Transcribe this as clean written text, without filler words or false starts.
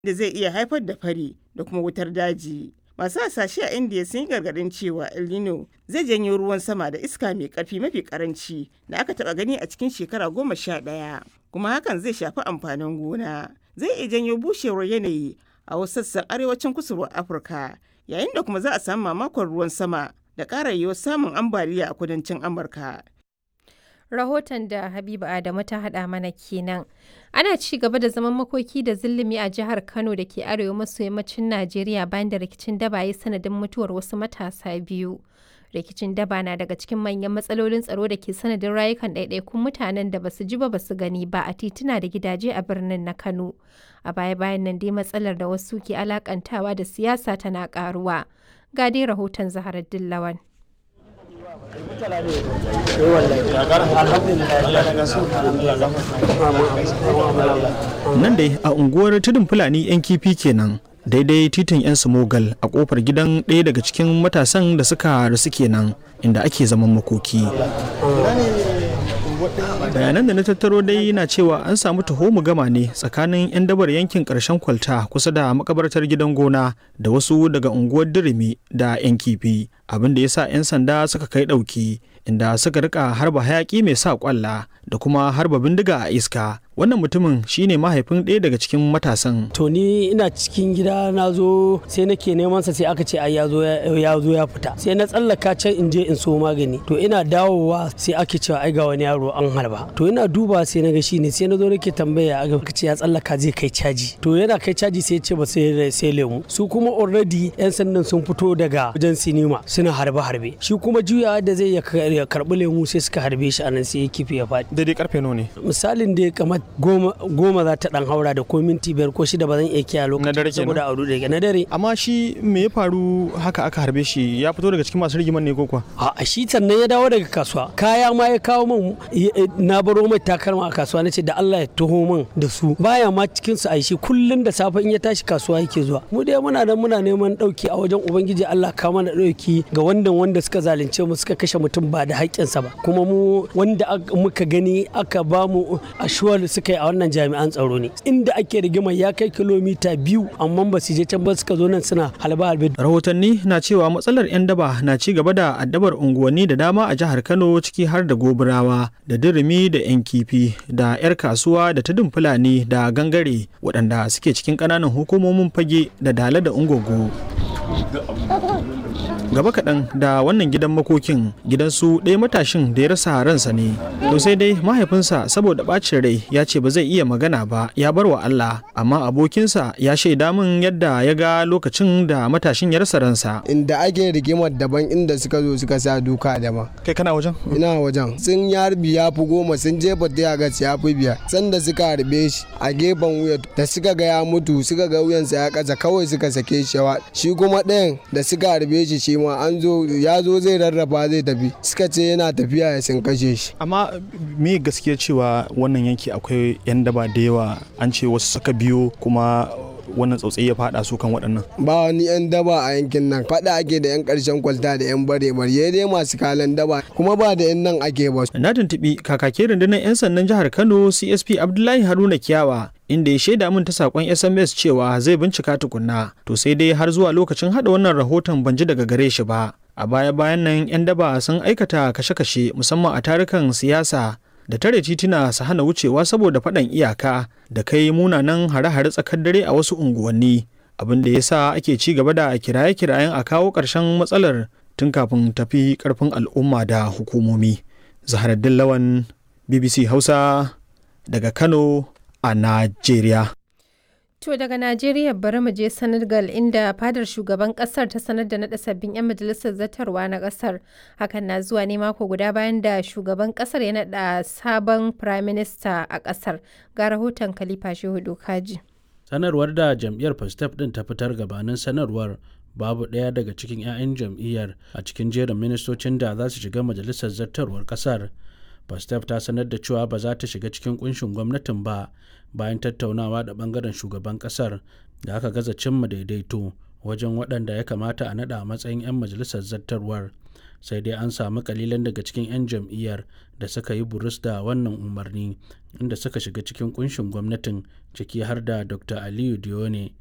da zai iya haifar da fari da kuma wutar daji. Masu hasashe a Indiya sun yi gargaɗin cewa El Nino zai janyo ruwan sama da iska mai ƙarfi mafi ƙaranci da aka taɓa gani a cikin shekara 11, kuma hakan zai shafi amfanin gona. Zai iya janyo bushewar yanayi a wasu sassan arewacin kusurwar Afirka, yayin da kuma za a samu mamakon ruwan sama da ƙara yiwuwar samun ambaliya a kudancin Amurka. Rahoton da Habiba Adamu ta haɗa mana kenan. Ana ci gaba da zaman makoki da zulumi a jihar Kano da ke arewa maso yammacin Najeriya bayan da rikicin daba ya sanadin mutuwar wasu matasa 2. Rikicin daba na daga cikin manyan matsalolin tsaro da ke sanadin rayukan ɗaiɗaikun mutanen da basu ji ba basu gani ba a tituna da gidaje a birnin na Kano. A baya-bayan nan dai matsalar da wasu ke alakantawa da siyasa tana ƙaruwa. Ga dai rahoton Zaharar Dillawan. Nan dai a unguwar tudun Fulani 'yan kifi kenan, daidai titin 'yan Smogal a kofar gidan ɗaya daga cikin matasan da suka rasu kenan, inda ake zaman makoki. Bayanan da na tattaro dai na cewa an samu gama ne tsakanin 'yan dabar yankin ƙarshen kwalta kusa da makabartar gidan gona da wasu daga unguwar Dirimi da 'yan kifi, abin da ya sa 'yan sanda suka kai ɗauki, inda suka rika harba hayaƙi mai sa ƙwalla da kuma harba bindiga a iska. Wannan mutumin shine mahaifin ɗaya daga cikin matasan. To ni ina cikin gida na zo sai nake neman sa sai aka ce ai ya zo ya fita. Sai na tsallaka can in je in so magani. To ina dawowa sai ake cewa ai ga wani yaro an harba. To ina duba sai na ga shine sai na zo nake tambaya aka ce ya tsallaka zai kai caji. To yana kai caji sai ya ce ba sai lemu. Su kuma already yan sandan sun fito daga wajen sinima suna harbe. Shi kuma juyawa da zai ya karbi lemu sai suka harbe shi anan sai ya kifi ya faɗi. Daidai karfe nawa ne? Misalin da kamar goma za ta dan haura da ko minti 5 ko 6 ba zan iya kiyaye lokacin saboda auru da na dare. Amma shi me ya faru haka aka harbe shi? Ya fito daga cikin masu rigiman ne ko kuwa? A shi sannan ya dawo daga kasuwa, kaya ma ya kawo min, na baro mai takalma a kasuwa nace da Allah ya taho min da su, baya ma cikin su aishi kullun da safe in ya tashi kasuwa yake zuwa. Mu dai muna neman dauki a wajen ubangiji Allah ka mana dauki ga wanda suka zalunce mu suka kashe mutum ba da haƙƙinsa ba, kuma mu wanda muka gani aka ba mu ashuwar suka yi a wannan jami'an tsaro ne. Inda ake rigima ya kai kilomita 2 amma ba su je can ba suka zo nan suna halbe. Rahotanni na cewa matsalar 'yan daba na ci gaba da addabar unguwanni da dama a jihar Kano, ciki har da Gobirawa da Dirimi da 'yan kifi da 'yar kasuwa da tudun Fulani da Gangare, waɗanda suke cikin ƙananan hukumomin Fage da Dala da Ungogo. Gaba kaɗan da wannan gidan makokin, gidansu ɗaya matashin da ya rasa ransa ne. To sai dai mahaifinsa saboda ɓacin rai ya ce ba zai iya magana ba, ya bar wa Allah, amma abokinsa ya shaida min yadda ya ga lokacin da matashin ya rasa ransa. Inda ake rigimar daban, inda suka zo suka sa duka daban. Kai kana wajen? Ina wajen. Sun harbi ya fi 10, sun jefa ta ga ya fi 5. Sanda suka harbe shi a gefen wuya, da suka ga ya mutu suka ga wuyansa ya kasa, kawai suka sake shi. Shi kuma ɗayan da suka harbe shi ma ya zo zai rarraba zai tafi, suka ce yana tafiya ya sun kashe shi. Amma me gaskiya cewa wannan yanki akwai 'yan daba da yawa, an ce wasu suka biyo kuma wannan tsautsayi ya fada su kan waɗannan? Ba wani 'yan daba a yankin nan, fada ake da 'yan ƙarshen kwalta da 'yan bare dai masu kalan daba, kuma ba da 'yan nan ake ba. Na tuntuɓi kakakin rundunar 'yan sandan jihar Kano CSP Abdullahi Haruna Kiyawa, inda ya shaida min ta sakon SMS cewa zai bincika tukunna. To sai dai har zuwa lokacin hada wannan rahoton ban ji daga gare shi ba. A baya-bayan nan 'yan daba sun aikata kashe-kashe musamman a tarukan siyasa da tare tituna su hana wucewa saboda faɗan iyaka da kai munanan hare-hare tsakar dare a wasu unguwanni, abin da ya sa ake ci gaba da kiraye-kirayen a kawo ƙarshen matsalar tun kafin tafi ƙarfin al'umma da hukumomi. Zaharaddin Lawan, BBC Hausa daga Kano a Najeriya. To daga Najeriya bari mu je Senegal, inda fadar shugaban kasar ta sanar da naɗa sabbin 'yan majalisar zartarwa na kasar. Hakan na zuwa ne mako guda bayan da shugaban kasar ya naɗa sabon Prime Minister a kasar. Ga rahoton Khalifa Shehu Dokaji. Sanarwar da jam'iyyar Pastef din ta fitar gabanin sanarwar, babu ɗaya daga cikin 'ya'yan jam'iyyar a cikin jerin ministocin da za su shiga majalisar zartarwar kasar. Pastef ta sanar da cewa ba za ta shiga cikin kunshin gwamnatin ba bayan tattaunawa da bangaren shugaban kasar da aka gaza cimma daidaito wajen waɗanda ya kamata a naɗa a matsayin 'yan majalisar zartarwar. sai dai an samu kalilan daga cikin 'yan jam'iyyar da suka yi burus da wannan umarni, inda suka shiga cikin kunshin gwamnatin, ciki har da Dr. Aliyu Dione